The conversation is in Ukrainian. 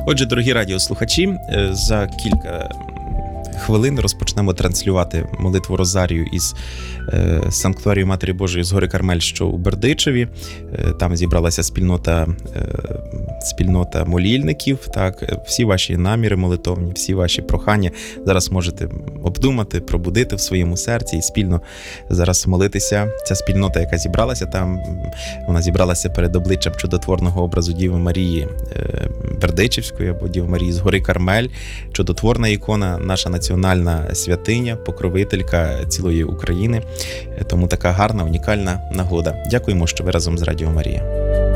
Отже, дорогі радіослухачі, за кілька хвилин розпочнемо транслювати молитву Розарію із Санктуарію Матері Божої з гори Кармель, що у Бердичеві. Там зібралася спільнота молільників. Так, всі ваші наміри молитовні, всі ваші прохання зараз можете обдумати, пробудити в своєму серці і спільно зараз молитися. Ця спільнота, яка зібралася там, вона зібралася перед обличчям чудотворного образу Діви Марії Бердичевської або Діви Марії з гори Кармель. Чудотворна ікона, наша національна святиня, покровителька цілої України. Тому така гарна, унікальна нагода. Дякуємо, що ви разом з Радіо Марія.